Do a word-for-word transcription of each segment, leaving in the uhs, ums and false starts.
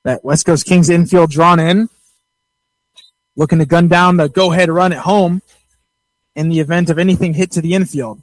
That West Coast Kings infield drawn in. Looking to gun down the go-ahead run at home in the event of anything hit to the infield.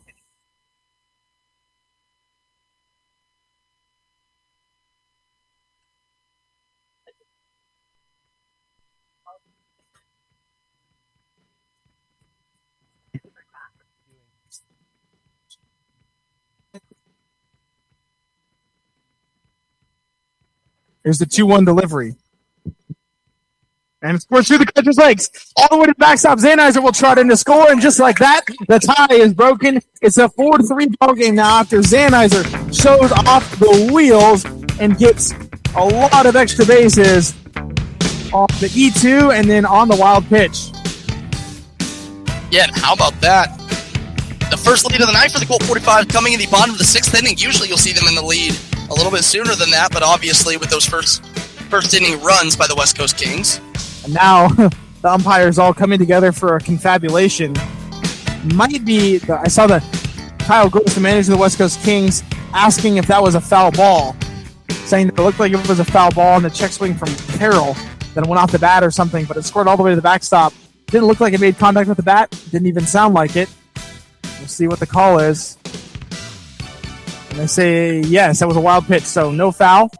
Here's the two one delivery. And it's scored through the catcher's legs. All the way to the backstop. Zanizer will trot in to score, and just like that, the tie is broken. It's a four to three ball game now after Zanizer shows off the wheels and gets a lot of extra bases off the E two and then on the wild pitch. Yeah, and how about that? The first lead of the night for the Colt forty-five coming in the bottom of the sixth inning. Usually you'll see them in the lead a little bit sooner than that, but obviously with those first first inning runs by the West Coast Kings. And now the umpires all coming together for a confabulation. Might be, the, I saw that Kyle Gross, the manager of the West Coast Kings, asking if that was a foul ball, saying that it looked like it was a foul ball on the check swing from Carroll that went off the bat or something, but it scored all the way to the backstop. Didn't look like it made contact with the bat. Didn't even sound like it. We'll see what the call is. And they say, yes, that was a wild pitch, so no foul.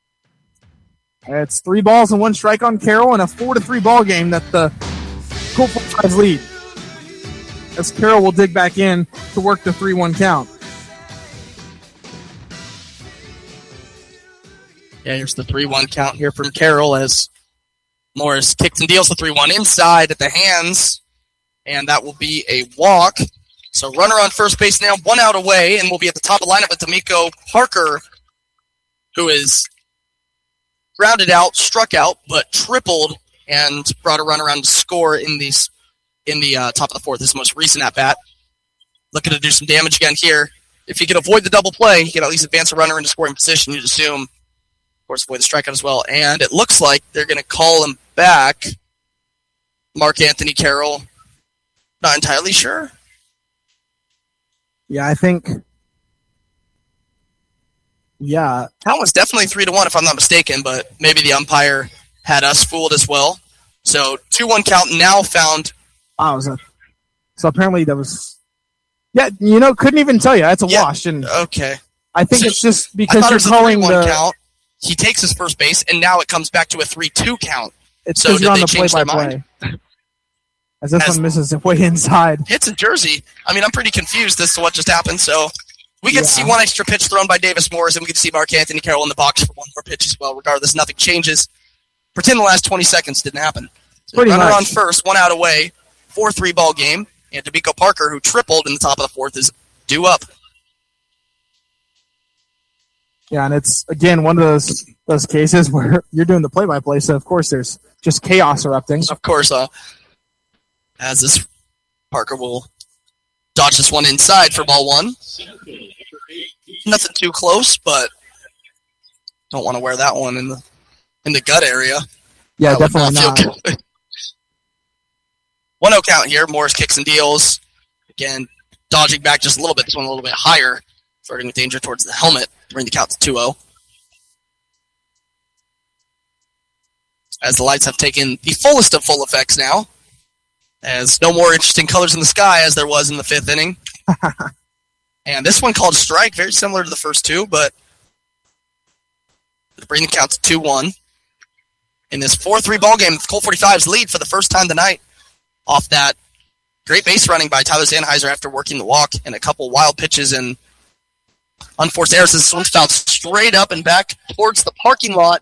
It's three balls and one strike on Carroll and a four to three ball game that the Colt forty-fives lead. As Carroll will dig back in to work the three one count. Yeah, here's the three one count here from Carroll as Morris kicks and deals the three one inside at the hands, and that will be a walk. So runner on first base now, one out away, and we'll be at the top of the lineup with D'Amico Parker, who is grounded out, struck out, but tripled and brought a run around to score in the, in the uh, top of the fourth. His most recent at-bat. Looking to do some damage again here. If he can avoid the double play, he can at least advance a runner into scoring position, you'd assume. Of course, avoid the strikeout as well. And it looks like they're going to call him back. Mark Anthony Carroll. Not entirely sure. Yeah, I think... Yeah. Count was definitely three to one, if I'm not mistaken, but maybe the umpire had us fooled as well. So two one count now found. Oh, was a, so apparently that was. Yeah, you know, couldn't even tell you. That's a yeah, wash. And okay. I think so it's just because you're it calling the count. He takes his first base, and now it comes back to a three two count. It's so because did you're on they the change their play-by-play. mind? As this As one misses it way inside. Hits a jersey. I mean, I'm pretty confused as to what just happened. So we get yeah. to see one extra pitch thrown by Davis Morris, and we get to see Mark Anthony Carroll in the box for one more pitch as well. Regardless, nothing changes. Pretend the last twenty seconds didn't happen. So Pretty runner much. on first, one out away, four three ball game. And D'Amico Parker, who tripled in the top of the fourth, is due up. Yeah, and it's, again, one of those those cases where you're doing the play-by-play, so of course there's just chaos erupting. Of course, uh, as this Parker will dodge this one inside for ball one. Nothing too close, but don't want to wear that one in the in the gut area. Yeah, that definitely not. not. one oh count here. Morris kicks and deals. Again, dodging back just a little bit. This one a little bit higher. Flirting with danger towards the helmet. Bring the count to two oh. As the lights have taken the fullest of full effects now. As no more interesting colors in the sky as there was in the fifth inning. And this one called strike, very similar to the first two, but bring the count to two one. In this four three ball game, Colt forty-fives lead for the first time tonight off that great base running by Tyler Zanizer after working the walk and a couple wild pitches and unforced errors. This one's fouled straight up and back towards the parking lot.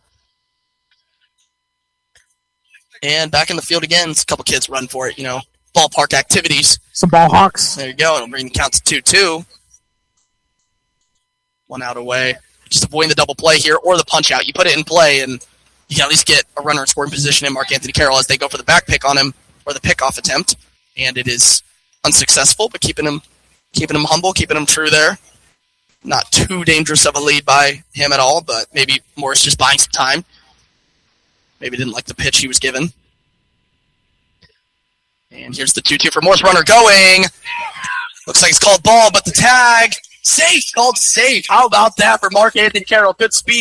And back in the field again. It's a couple kids run for it, you know, ballpark activities. Some ball hawks. There you go. It'll bring the count to two two. One out away. Just avoiding the double play here or the punch out. You put it in play and you can at least get a runner in scoring position in Mark Anthony Carroll as they go for the back pick on him or the pickoff attempt. And it is unsuccessful, but keeping him keeping him humble, keeping him true there. Not too dangerous of a lead by him at all, but maybe Morris just buying some time. Maybe didn't like the pitch he was given. And here's the two two for Morris. Runner going. Looks like it's called ball, but the tag. Safe. Called safe. How about that for Mark Anthony Carroll? Good speed.